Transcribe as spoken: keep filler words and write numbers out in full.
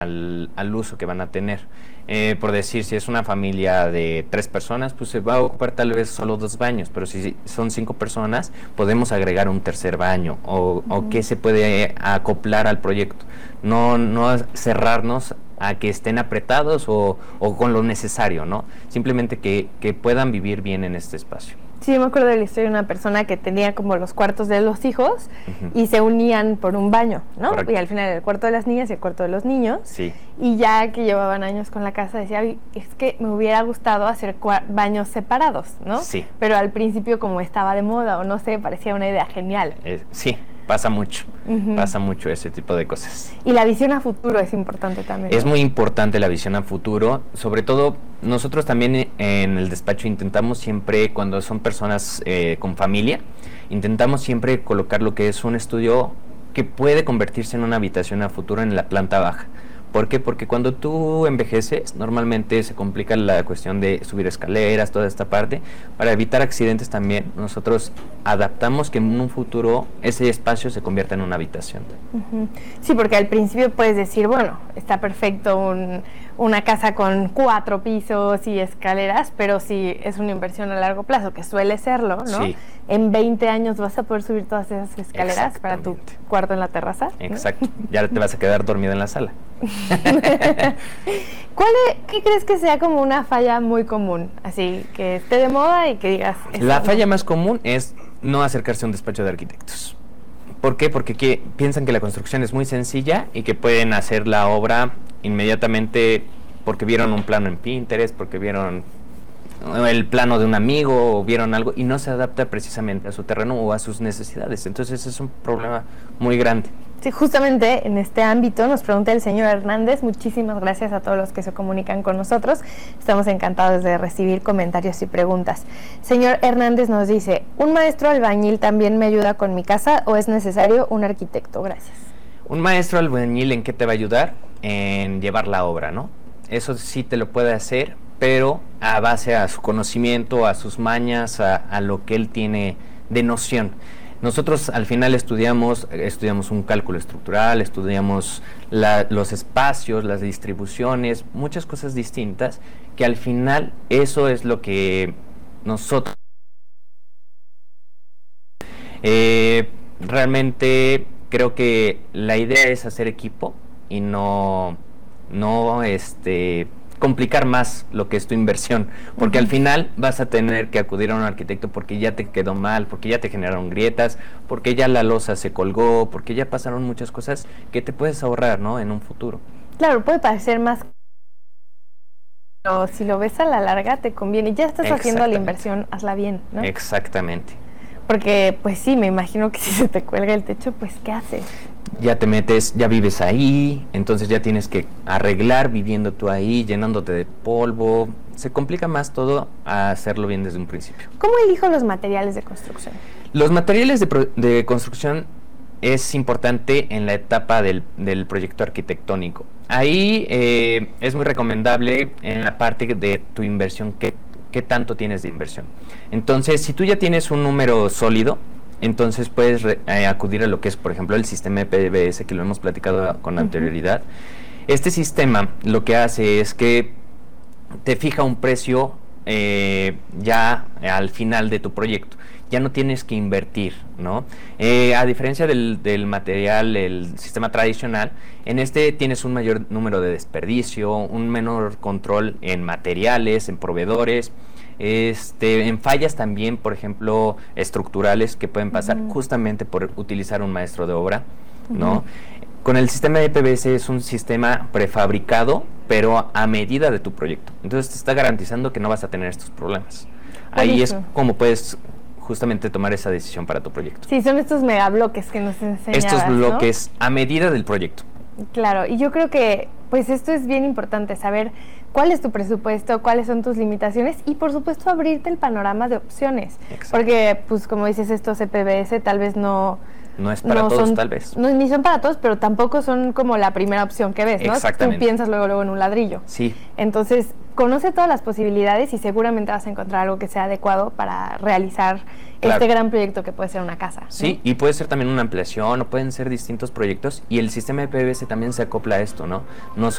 al, al uso que van a tener. Eh, por decir, si es una familia de tres personas, pues se va a ocupar tal vez solo dos baños, pero si son cinco personas, podemos agregar un tercer baño, o, uh-huh. o que se puede acoplar al proyecto. No, no cerrarnos a que estén apretados o, o con lo necesario, ¿no? Simplemente que, que puedan vivir bien en este espacio. Sí, me acuerdo de la historia de una persona que tenía como los cuartos de los hijos uh-huh. y se unían por un baño, ¿no? Correcto. Y al final el cuarto de las niñas y el cuarto de los niños. Sí. Y ya que llevaban años con la casa, decía, es que me hubiera gustado hacer cua- baños separados, ¿no? Sí. Pero al principio, como estaba de moda o no sé, parecía una idea genial. Eh, sí. Pasa mucho, uh-huh. pasa mucho ese tipo de cosas. Y la visión a futuro es importante también. Es muy importante la visión a futuro, sobre todo nosotros también en el despacho intentamos siempre, cuando son personas eh, con familia, intentamos siempre colocar lo que es un estudio que puede convertirse en una habitación a futuro en la planta baja. ¿Por qué? Porque cuando tú envejeces, normalmente se complica la cuestión de subir escaleras, toda esta parte. Para evitar accidentes también, nosotros adaptamos que en un futuro ese espacio se convierta en una habitación. Uh-huh. Sí, porque al principio puedes decir, bueno, está perfecto un, una casa con cuatro pisos y escaleras, pero si es una inversión a largo plazo, que suele serlo, ¿no? Sí. En veinte años vas a poder subir todas esas escaleras para tu cuarto en la terraza, ¿no? Exacto, ya te vas a quedar dormido en la sala. ¿Cuál es, qué crees que sea como una falla muy común? Así, que esté de moda y que digas... La no. falla más común es no acercarse a un despacho de arquitectos. ¿Por qué? Porque que, piensan que la construcción es muy sencilla y que pueden hacer la obra inmediatamente porque vieron un plano en Pinterest, porque vieron el plano de un amigo o vieron algo y no se adapta precisamente a su terreno o a sus necesidades. Entonces ese es un problema muy grande. Sí, justamente en este ámbito nos pregunta el señor Hernández. Muchísimas gracias a todos los que se comunican con nosotros. Estamos encantados de recibir comentarios y preguntas. Señor Hernández nos dice, ¿un maestro albañil también me ayuda con mi casa o es necesario un arquitecto? Gracias. Un maestro albañil, ¿en qué te va a ayudar? En llevar la obra, ¿no? Eso sí te lo puede hacer, pero a base a su conocimiento, a sus mañas, a, a lo que él tiene de noción. Nosotros al final estudiamos, estudiamos un cálculo estructural, estudiamos la, los espacios, las distribuciones, muchas cosas distintas, que al final eso es lo que nosotros... Eh, realmente creo que la idea es hacer equipo y no, no este... complicar más lo que es tu inversión, porque uh-huh. al final vas a tener que acudir a un arquitecto porque ya te quedó mal, porque ya te generaron grietas, porque ya la losa se colgó, porque ya pasaron muchas cosas que te puedes ahorrar, ¿no? En un futuro. Claro, puede parecer más, pero si lo ves a la larga te conviene. Ya estás haciendo la inversión, hazla bien, ¿no? Exactamente. Porque, pues sí, me imagino que si se te cuelga el techo, pues ¿qué haces? Ya te metes, ya vives ahí, entonces ya tienes que arreglar viviendo tú ahí, llenándote de polvo. Se complica más todo a hacerlo bien desde un principio. ¿Cómo elijo los materiales de construcción? Los materiales de, pro, de construcción es importante en la etapa del, del proyecto arquitectónico. Ahí eh, es muy recomendable en la parte de tu inversión, qué, qué tanto tienes de inversión. Entonces, si tú ya tienes un número sólido, entonces puedes re, eh, acudir a lo que es, por ejemplo, el sistema E P B S, que lo hemos platicado con uh-huh. anterioridad. Este sistema lo que hace es que te fija un precio eh, ya al final de tu proyecto. Ya no tienes que invertir, ¿no? Eh, a diferencia del, del material, el sistema tradicional, en este tienes un mayor número de desperdicio, un menor control en materiales, en proveedores, Este, en fallas también, por ejemplo, estructurales que pueden pasar uh-huh. justamente por utilizar un maestro de obra, ¿no? Uh-huh. Con el sistema de P V C es un sistema prefabricado, pero a medida de tu proyecto. Entonces te está garantizando que no vas a tener estos problemas. Ahí Buenísimo. Es como puedes justamente tomar esa decisión para tu proyecto. Sí, son estos megabloques que nos enseñabas, Estos bloques, ¿no? A medida del proyecto. Claro, y yo creo que pues esto es bien importante, saber cuál es tu presupuesto, cuáles son tus limitaciones y por supuesto abrirte el panorama de opciones. Exacto. Porque pues como dices, estos E P B S tal vez no, no es para no todos son, tal vez. No, ni son para todos, pero tampoco son como la primera opción que ves, ¿no? Exactamente. Tú piensas luego, luego en un ladrillo. Sí. Entonces, conoce todas las posibilidades y seguramente vas a encontrar algo que sea adecuado para realizar claro. este gran proyecto que puede ser una casa. Sí, ¿no? Y puede ser también una ampliación o pueden ser distintos proyectos y el sistema de P V C también se acopla a esto, ¿no? No